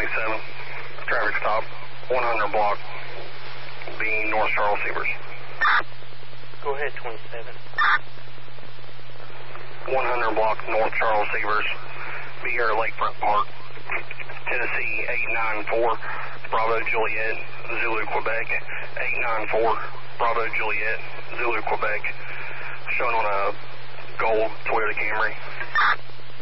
27. Traffic stop, 100 block, being North Charles Severs. Go ahead, 27. 100 block, North Charles Severs. Be here at Lakefront Park, Tennessee 894, Bravo Juliet, Zulu Quebec, 894, Bravo Juliet, Zulu Quebec, shown on a gold Toyota Camry.